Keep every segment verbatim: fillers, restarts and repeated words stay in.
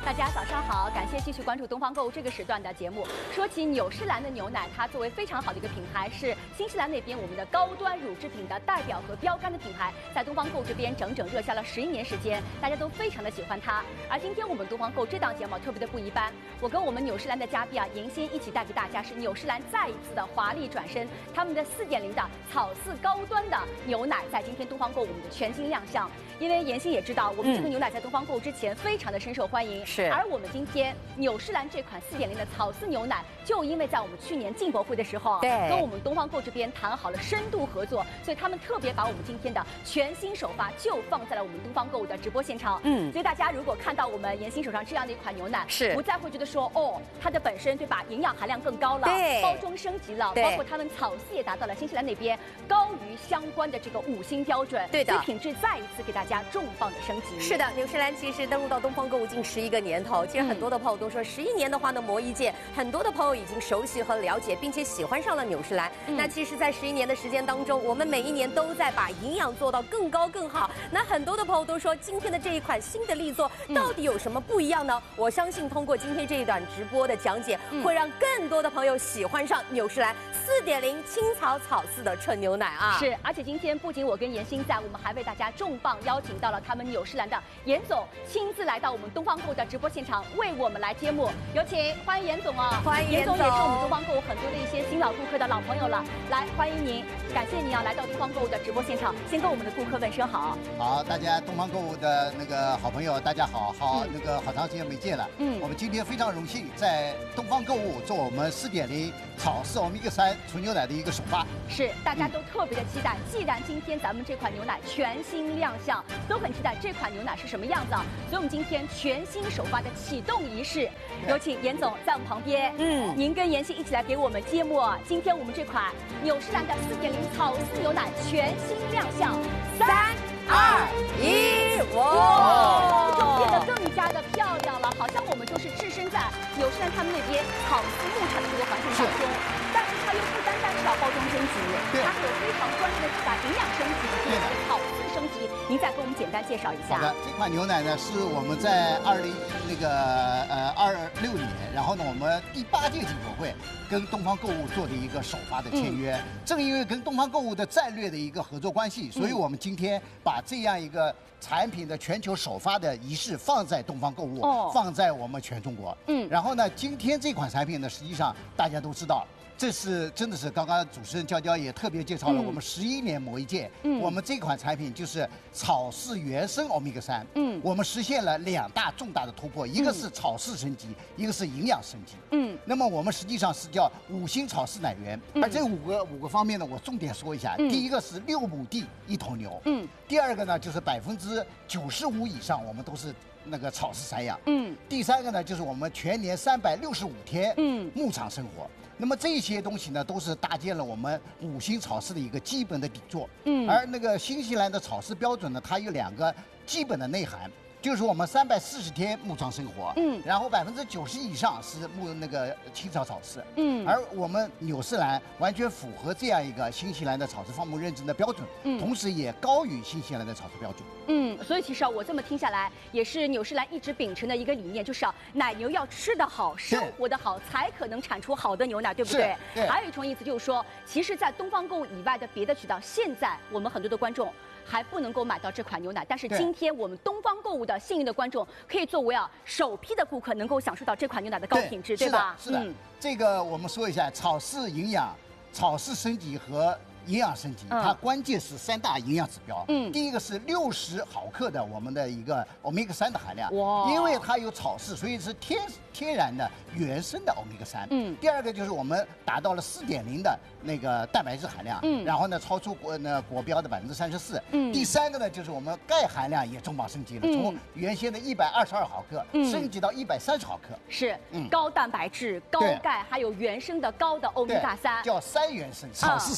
大家早上好，感谢继续关注东方购物这个时段的节目。说起纽诗兰的牛奶，它作为非常好的一个品牌，是新西兰那边我们的高端乳制品的代表和标杆的品牌，在东方购这边整整热销了十一年时间，大家都非常的喜欢它。而今天我们东方购这档节目特别的不一般，我跟我们纽诗兰的嘉宾啊严欣一起带给大家是纽诗兰再一次的华丽转身，他们的四点零的草饲高端的牛奶在今天东方购我们的全新亮相。因为严欣也知道，我们这个牛奶在东方购之前非常的深受欢迎， 是。 而我们今天纽诗兰这款四点零的草饲牛奶，就因为在我们去年进博会的时候， 对， 跟我们东方购这边谈好了深度合作，所以他们特别把我们今天的全新首发就放在了我们东方购的直播现场。嗯，所以大家如果看到我们严欣手上这样的一款牛奶， 是不再会觉得说哦，它的本身对吧，营养含量更高了， 对， 包装升级了，包括他们草饲也达到了新西兰那边高于相关的这个五星标准， 对的， 所以品质再一次给大家重磅的升级。 是的，纽诗兰其实登陆到东方购物近十一个年头，其实很多的朋友都说，十一年的话呢磨一剑，很多的朋友已经熟悉和了解，并且喜欢上了纽诗兰。嗯、那其实，在十一年的时间当中，我们每一年都在把营养做到更高更好。那很多的朋友都说，今天的这一款新的力作到底有什么不一样呢？嗯、我相信通过今天这一段直播的讲解，嗯、会让更多的朋友喜欢上纽诗兰四点零青草草饲的纯牛奶啊！ 是，而且今天不仅我跟严欣在，我们还为大家重磅邀请到了他们纽诗兰的严总亲自来到我们东方购的直播现场，为我们来揭幕。有请，欢迎严总啊！ 欢迎严总，也是我们东方购很多的一些新老顾客的老朋友了。来，欢迎您，感谢您啊来到东方购的直播现场，先跟我们的顾客问声好。 好，大家东方购物的那个好朋友，大家好，好、嗯、那个好长时间没见了。嗯，我们今天非常荣幸在东方购物做我们四点零草饲欧米伽三纯牛奶的一个首发。 是，大家都特别的期待。嗯、既然今天咱们这款牛奶全新亮相，都很期待这款牛奶是什么样子啊？所以我们今天全新首发的启动仪式，有请严总在我们旁边，嗯，您跟严欣一起来给我们揭幕。今天我们这款纽诗兰的四点零草饲牛奶全新亮相，三二一，哇，就变得更加的漂亮了，好像我们就是置身在纽诗兰他们那边草饲牧场的这个环境当中。但是它又不单单是要包装升级，它还有非常关键的是把营养升级以及草饲升级。您再给我们简单介绍一下。 好的，这款牛奶呢是我们在二零那个呃二六年，然后呢我们第八届进博会跟东方购物做的一个首发的签约。嗯、正因为跟东方购物的战略的一个合作关系，所以我们今天把这样一个产品的全球首发的仪式放在东方购物，哦、放在我们全中国。嗯，然后呢，今天这款产品呢，实际上大家都知道。这是真的是刚刚主持人娇娇也特别介绍了，我们十一年磨一剑，嗯，我们这款产品就是草饲原生欧米伽三，嗯，我们实现了两大重大的突破，一个是草饲升级，一个是营养升级，嗯，那么我们实际上是叫五星草饲奶源，而这五个五个方面呢，我重点说一下，第一个是六亩地一头牛，嗯，第二个呢就是百分之九十五以上我们都是那个草饲散养，嗯，第三个呢就是我们全年三百六十五天，嗯，牧场生活。那么这些东西呢，都是搭建了我们五星草饲的一个基本的底座。嗯，而那个新西兰的草饲标准呢，它有两个基本的内涵，就是我们三百四十天牧场生活，嗯，然后百分之九十以上是牧那个青草草饲，嗯，而我们纽诗兰完全符合这样一个新西兰的草饲放牧认证的标准，嗯，同时也高于新西兰的草饲标准。 嗯，所以其实啊，我这么听下来，也是纽诗兰一直秉承的一个理念，就是啊，奶牛要吃得好，生活得好，才可能产出好的牛奶，对不对？ 对。 还有一种意思就是说，其实，在东方购物以外的别的渠道，现在我们很多的观众还不能够买到这款牛奶，但是今天我们东方购物的幸运的观众，可以作为啊首批的顾客，能够享受到这款牛奶的高品质， 对, 对吧？ 是的，是的。嗯、这个我们说一下，草饲营养、草饲升级和营养升级，它关键是三大营养指标。嗯，第一个是六十毫克的我们的一个欧米伽三的含量，哇，因为它有草饲，所以是天天然的原生的欧米伽三。嗯，第二个就是我们达到了四点零的那个蛋白质含量，嗯，然后呢超出国那国标的百分之三十四。嗯，第三个呢就是我们钙含量也重磅升级了，从原先的一百二十二毫克升级到一百三十毫克。 是，嗯，高蛋白质、高钙，还有原生的高的欧米伽三， 叫三原生，草饲三原生。 对。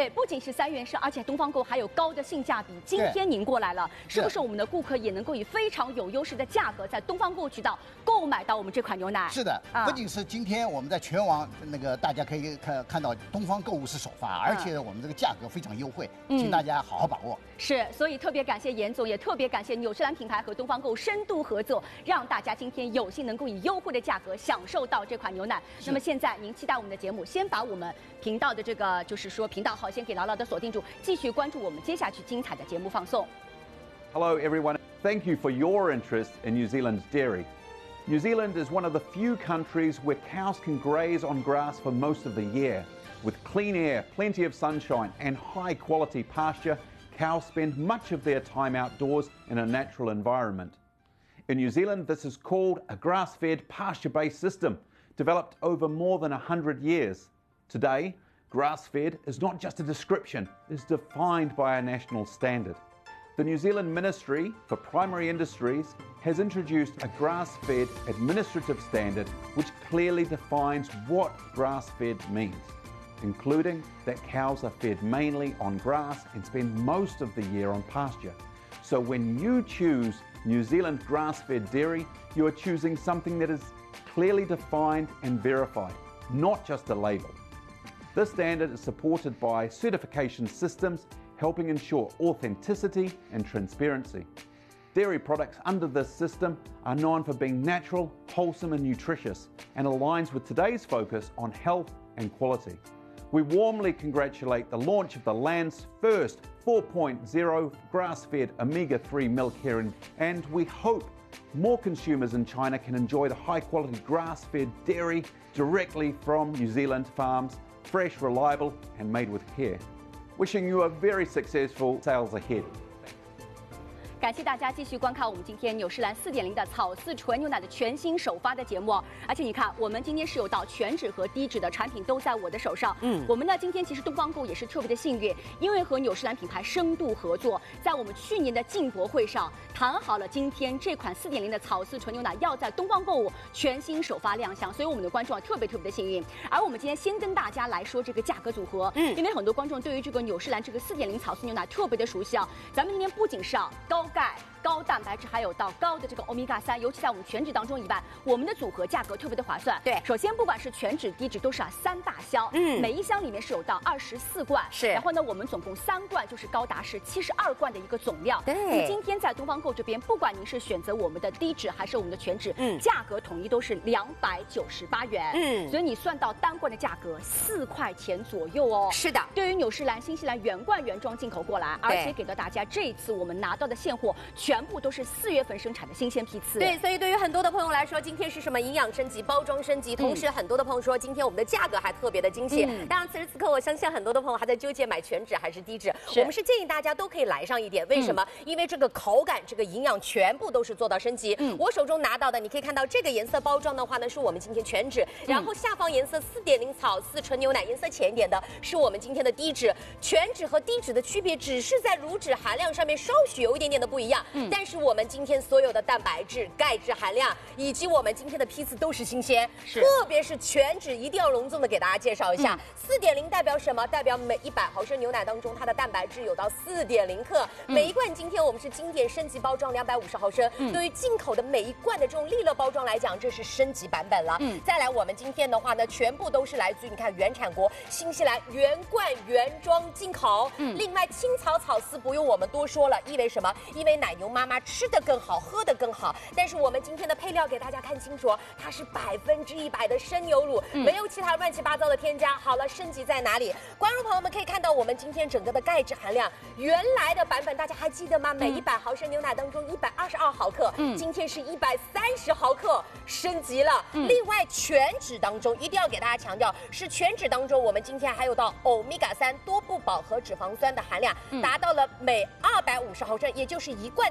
对，不仅是三元盛，而且东方购还有高的性价比。今天您过来了，是不是我们的顾客也能够以非常有优势的价格，在东方购渠道购买到我们这款牛奶？ 是的，啊、不仅是今天我们在全网那个大家可以看看到东方购物是首发，而且我们这个价格非常优惠，嗯、请大家好好把握。 是，所以特别感谢严总，也特别感谢纽诗兰品牌和东方购深度合作，让大家今天有幸能够以优惠的价格享受到这款牛奶。那么现在您期待我们的节目，先把我们频道的这个就是说频道号先给牢牢的锁定住，继续关注我们接下去精彩的节目放送。 Hello everyone, thank you for your interest in New Zealand's dairy. New Zealand is one of the few countries where cows can graze on grass for most of the year. With clean air, plenty of sunshine and high quality pasture, cows spend much of their time outdoors in a natural environment. In New Zealand, this is called a grass-fed, pasture-based system, developed over more than one hundred years. Today, grass-fed is not just a description, it is defined by a national standard. The New Zealand Ministry for Primary Industries has introduced a grass-fed administrative standard which clearly defines what grass-fed means, including that cows are fed mainly on grass and spend most of the year on pasture. So when you choose New Zealand grass-fed dairy, you are choosing something that is clearly defined and verified, not just a label. This standard is supported by certification systems helping ensure authenticity and transparency. Dairy products under this system are known for being natural, wholesome and nutritious, and aligns with today's focus on health and quality. We warmly congratulate the launch of the land's first four point oh grass-fed omega three milk here, and we hope more consumers in China can enjoy the high-quality grass-fed dairy directly from New Zealand farms, fresh, reliable and made with care. Wishing you a very successful sales ahead. 感谢大家继续观看我们今天纽诗兰 四点零 的草饲纯牛奶的全新首发的节目，而且你看，我们今天是有到全脂和低脂的产品都在我的手上。嗯，我们呢今天其实东方购也是特别的幸运，因为和纽诗兰品牌深度合作，在我们去年的进博会上谈好了，今天这款 四点零 的草饲纯牛奶要在东方购物全新首发亮相，所以我们的观众啊特别特别的幸运。而我们今天先跟大家来说这个价格组合，嗯，因为很多观众对于这个纽诗兰这个 四点零 草饲牛奶特别的熟悉啊，咱们今天不仅是啊高钙、高蛋白质，还有到高的这个欧米伽三，尤其在我们全脂当中以外，我们的组合价格特别的划算。 对， 首先不管是全脂、低脂，都是啊三大箱，嗯，每一箱里面是有到二十四罐， 是。 然后呢，我们总共三罐就是高达是七十二罐的一个总量。 对。 你今天在东方购这边，不管您是选择我们的低脂还是我们的全脂，嗯，价格统一都是两百九十八元，嗯，所以你算到单罐的价格四块钱左右哦。 是的。 对于纽诗兰、新西兰原罐原装进口过来，而且给到大家这一次我们拿到的现货全部都是四月份生产的新鲜批次。 对，所以对于很多的朋友来说，今天是什么营养升级、包装升级，同时很多的朋友说今天我们的价格还特别的惊喜。嗯、当然，此时此刻我相信很多的朋友还在纠结买全脂还是低脂，我们是建议大家都可以来上一点。为什么？嗯、因为这个口感、这个营养全部都是做到升级。嗯，我手中拿到的，你可以看到这个颜色包装的话呢，是我们今天全脂，然后下方颜色 四点零 草饲纯牛奶颜色浅一点的是我们今天的低脂。全脂和低脂的区别只是在乳脂含量上面稍许有一点点的不一样，嗯，但是我们今天所有的蛋白质、钙质含量以及我们今天的批次都是新鲜，是，特别是全脂一定要隆重的给大家介绍一下。四点零代表什么？代表每一百毫升牛奶当中，它的蛋白质有到四点零克。嗯、每一罐今天我们是经典升级包装两百五十毫升，嗯、对于进口的每一罐的这种利乐包装来讲，这是升级版本了。嗯，再来我们今天的话呢，全部都是来自于你看原产国新西兰原罐原装进口。嗯，另外青草草饲不用我们多说了，因为什么？因为奶牛妈妈吃得更好，喝得更好。但是我们今天的配料给大家看清楚，它是百分之一百的生牛乳，嗯、没有其他乱七八糟的添加。好了，升级在哪里？观众朋友们可以看到，我们今天整个的钙质含量，原来的版本大家还记得吗？每一百毫升牛奶当中一百二十二毫克，嗯，今天是一百三十毫克，升级了。嗯、另外全脂当中一定要给大家强调，是全脂当中我们今天还有到欧米伽三多不饱和脂肪酸的含量，嗯、达到了每二百五十毫升，也就是一罐当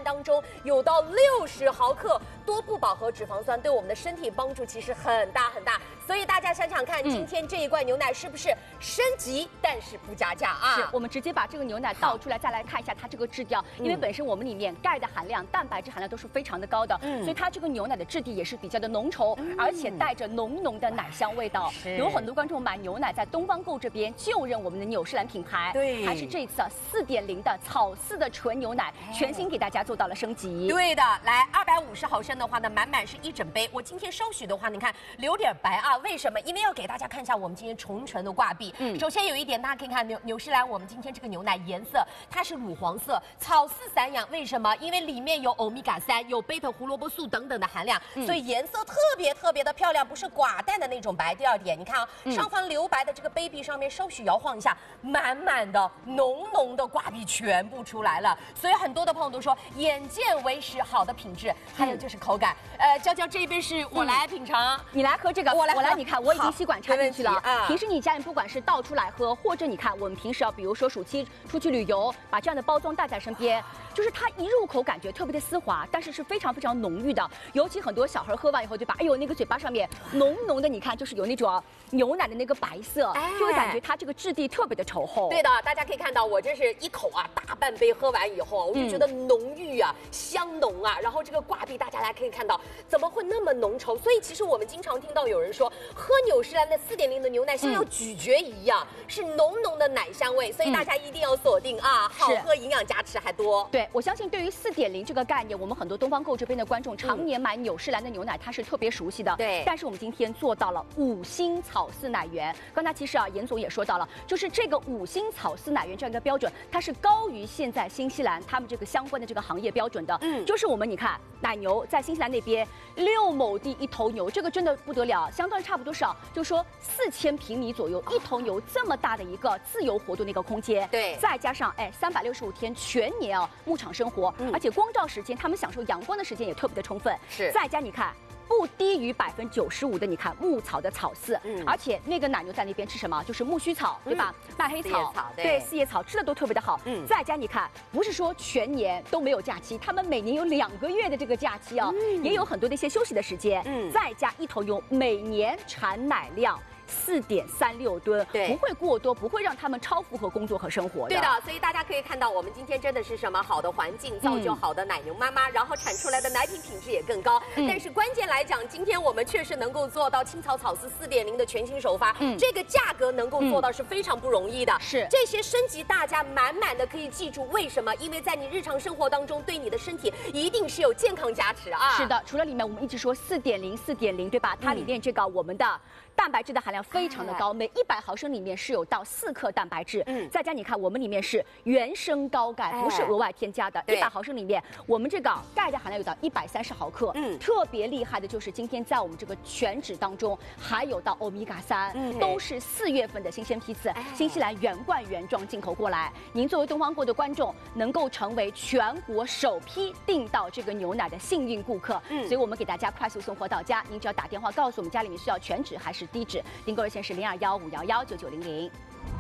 当中有到六十毫克多不饱和脂肪酸，对我们的身体帮助其实很大很大。所以大家想想看，嗯、今天这一罐牛奶是不是升级，但是不加价啊？ 是我们直接把这个牛奶倒出来，再来看一下它这个质地，因为本身我们里面钙的含量、蛋白质含量都是非常的高的，嗯、所以它这个牛奶的质地也是比较的浓稠，嗯、而且带着浓浓的奶香味道。有很多观众买牛奶在东方购这边就认我们的纽诗兰品牌， 对， 还是这次四点零的草饲的纯牛奶，全新给大家做到了升级。 对的，来二百五十毫升的话呢，满满是一整杯。我今天稍许的话，你看留点白啊，为什么？因为要给大家看一下我们今天重纯的挂壁。嗯，首先有一点，大家可以看纽纽诗兰，我们今天这个牛奶颜色它是乳黄色，草饲散养。为什么？因为里面有欧米伽三、有贝塔胡萝卜素等等的含量，嗯、所以颜色特别特别的漂亮，不是寡淡的那种白。第二点，你看啊，嗯、上方留白的这个杯壁上面稍许摇晃一下，满满的浓浓的挂壁全部出来了。所以很多的朋友都说，眼见为实，好的品质，还有就是口感。呃，娇娇这一杯是我来品尝，嗯、 你来喝这个， 我来我来，你看我已经吸管插进去了。 啊、 平时你家里不管是倒出来喝，或者你看我们平时啊，比如说暑期出去旅游，把这样的包装带在身边，就是它一入口感觉特别的丝滑，但是是非常非常浓郁的。尤其很多小孩喝完以后，对吧？哎呦，那个嘴巴上面浓浓的，你看就是有那种牛奶的那个白色，哎、就会感觉它这个质地特别的稠厚。 对的，大家可以看到，我这是一口啊，大半杯喝完以后，我就觉得浓郁啊，嗯、香浓啊，然后这个挂壁，大家来可以看到，怎么会那么浓稠？所以其实我们经常听到有人说，喝纽诗兰的四点零的牛奶像要咀嚼一样，嗯、是浓浓的奶香味，所以大家一定要锁定啊，好喝，营养加持还多。 对，我相信对于四点零这个概念，我们很多东方购这边的观众常年买纽诗兰的牛奶，它是特别熟悉的。 对， 但是我们今天做到了五星草饲奶源。刚才其实啊，严总也说到了，就是这个五星草饲奶源这样一个标准，它是高于现在新西兰他们这个相关的这个行业标准的。嗯，就是我们你看，奶牛在新西兰那边六亩地一头牛，这个真的不得了，相当于差不多少，就说四千平米左右，一头牛这么大的一个自由活动的一个空间。 对， 再加上哎三百六十五天全年啊牧场生活，嗯、而且光照时间，他们享受阳光的时间也特别的充分。 是， 再加你看。不低于百分之九十五的，你看牧草的草饲，嗯，而且那个奶牛在那边吃什么？就是苜蓿草，对吧？嗯、麦黑草， 草对，四叶草吃的都特别的好。嗯，再加你看，不是说全年都没有假期，他们每年有两个月的这个假期啊，嗯、也有很多的一些休息的时间。嗯，再加一头牛每年产奶量四点三六吨， 对， 不会过多，不会让他们超负荷工作和生活的。 对的，所以大家可以看到，我们今天真的是什么好的环境造就好的奶牛妈妈，嗯、然后产出来的奶品品质也更高。嗯、但是关键来讲，今天我们确实能够做到青草草饲四点零的全新首发，嗯、这个价格能够做到是非常不容易的。 是、嗯、 这些升级，大家满满的可以记住，为什么？因为在你日常生活当中，对你的身体一定是有健康加持啊。 是的，除了里面我们一直说四点零、四点零，对吧？它里面这个我们的蛋白质的含量非常的高。每一百毫升里面是有到四克蛋白质，嗯，再加你看我们里面是原生高钙，不是额外添加的。一百毫升里面，我们这个钙的含量有到一百三十毫克，嗯，特别厉害的就是今天在我们这个全脂当中还有到欧米伽三，嗯，都是四月份的新鲜批次，新西兰原罐原装进口过来。您作为东方购的观众，能够成为全国首批订到这个牛奶的幸运顾客，嗯，所以我们给大家快速送货到家，您只要打电话告诉我们家里面需要全脂还是低脂，订购热线是零二幺五幺幺九九零零。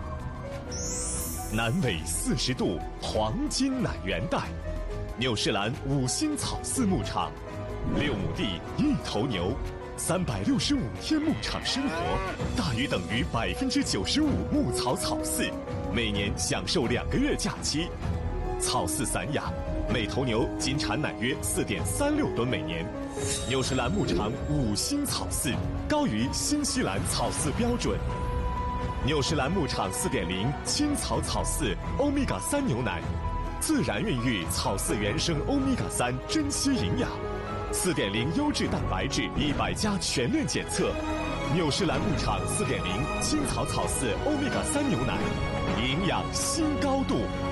南纬四十度黄金奶源带，纽诗兰五星草饲牧场，六亩地一头牛，三百六十五天牧场生活，大于等于百分之九十五牧草草饲，每年享受两个月假期，草饲散养，每头牛仅产奶约四点三六吨每年。纽诗兰牧场五星草饲，高于新西兰草饲标准。纽诗兰牧场 四点零 青草草饲欧米伽三牛奶，自然孕育草饲原生欧米伽三珍稀营养， 四点零 优质蛋白质一百加全链检测。纽诗兰牧场 四点零 青草草饲欧米伽三牛奶，营养新高度。